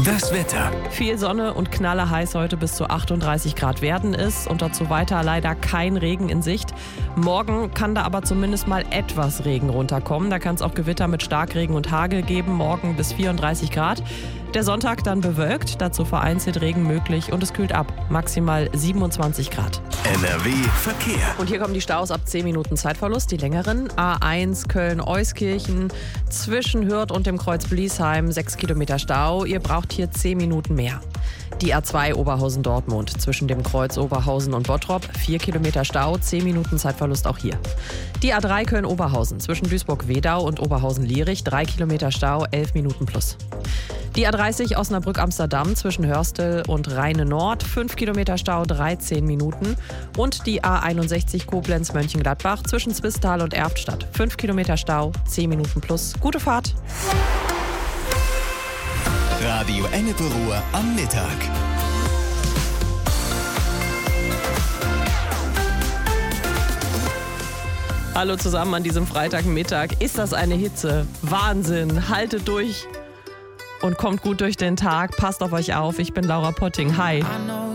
Das Wetter. Viel Sonne und knallerheiß heute, bis zu 38 Grad werden es und dazu weiter leider kein Regen in Sicht. Morgen kann da aber zumindest mal etwas Regen runterkommen. Da kann es auch Gewitter mit Starkregen und Hagel geben, morgen bis 34 Grad. Der Sonntag dann bewölkt, dazu vereinzelt Regen möglich und es kühlt ab, maximal 27 Grad. NRW Verkehr. Und hier kommen die Staus ab 10 Minuten Zeitverlust, die längeren. A1 Köln-Euskirchen zwischen Hürth und dem Kreuz Bliesheim, 6 Kilometer Stau. Ihr braucht hier 10 Minuten mehr. Die A2 Oberhausen-Dortmund zwischen dem Kreuz Oberhausen und Bottrop, 4 Kilometer Stau, 10 Minuten Zeitverlust auch hier. Die A3 Köln-Oberhausen zwischen Duisburg-Wedau und Oberhausen-Lierich, 3 Kilometer Stau, 11 Minuten plus. Die A30 Osnabrück-Amsterdam zwischen Hörstel und Rheine-Nord, 5 Kilometer Stau, 13 Minuten. Und die A61 Koblenz-Mönchengladbach zwischen Zwistal und Erftstadt, 5 Kilometer Stau, 10 Minuten plus. Gute Fahrt! Radio Ennepe-Ruhr am Mittag. Hallo zusammen an diesem Freitagmittag. Ist das eine Hitze? Wahnsinn! Haltet durch und kommt gut durch den Tag. Passt auf euch auf. Ich bin Laura Potting. Hi.